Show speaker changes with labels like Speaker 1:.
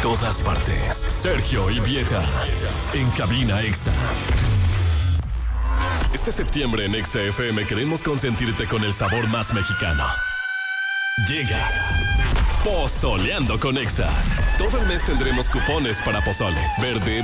Speaker 1: todas partes. Sergio y Vieta. En Cabina Exa. Este septiembre en Exa FM queremos consentirte con el sabor más mexicano. Llega Pozoleando con Exa. Todo el mes tendremos cupones para pozole, verde,